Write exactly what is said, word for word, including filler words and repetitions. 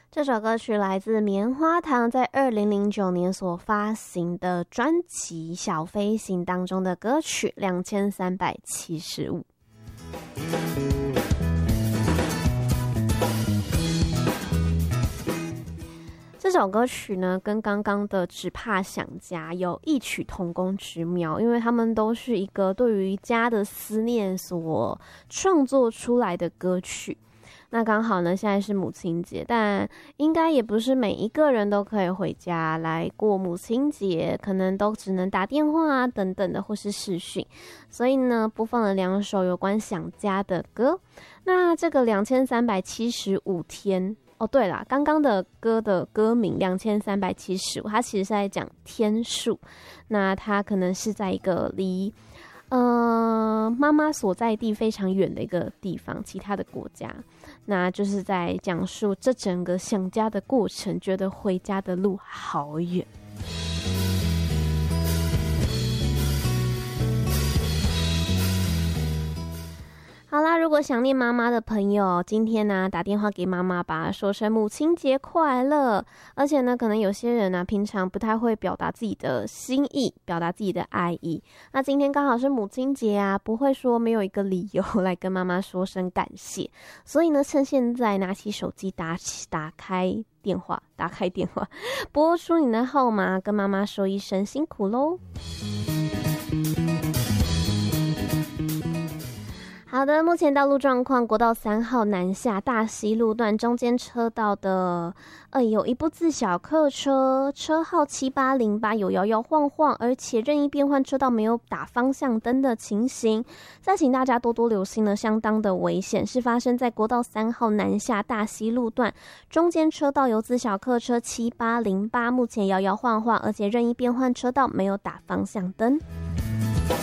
这首歌曲来自棉花糖在二零零九年所发行的专辑《小飞行》当中的歌曲两千三百七十五。这首歌曲呢，跟刚刚的只怕想家有异曲同工之妙，因为他们都是一个对于家的思念所创作出来的歌曲。那刚好呢，现在是母亲节，但应该也不是每一个人都可以回家来过母亲节，可能都只能打电话啊等等的，或是视讯。所以呢，播放了两首有关想家的歌。那这个两千三百七十五天。哦，对啦，刚刚的歌的歌名两千三百七十五，它其实是在讲天数。那它可能是在一个离呃妈妈所在地非常远的一个地方，其他的国家。那就是在讲述这整个想家的过程，觉得回家的路好远。好啦，如果想念妈妈的朋友，今天呢、啊、打电话给妈妈吧，说声母亲节快乐。而且呢，可能有些人呢、啊、平常不太会表达自己的心意，表达自己的爱意。那今天刚好是母亲节啊，不会说没有一个理由来跟妈妈说声感谢。所以呢，趁现在拿起手机打起打开电话，打开电话，拨出你的号码，跟妈妈说一声辛苦咯。好的，目前道路状况，国道三号南下大溪路段中间车道的，呃，有一部自小客车，车号七八零八有摇摇晃晃，而且任意变换车道没有打方向灯的情形，再请大家多多留心呢，相当的危险，是发生在国道三号南下大溪路段中间车道有自小客车七八零八，目前摇摇晃晃，而且任意变换车道没有打方向灯。